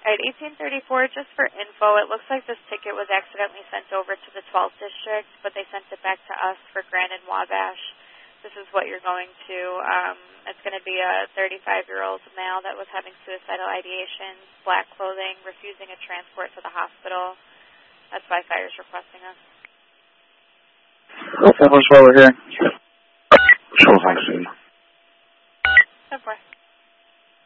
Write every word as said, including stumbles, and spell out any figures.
All right, eighteen thirty-four, just for info, it looks like this ticket was accidentally sent over to the twelfth District, but they sent it back to us for Grand and Wabash. This is what you're going to. Um, it's going to be a thirty-five-year-old male that was having suicidal ideation, black clothing, refusing a transport to the hospital. That's why fire's requesting us. Okay, that's what we're hearing. Sure, thanks,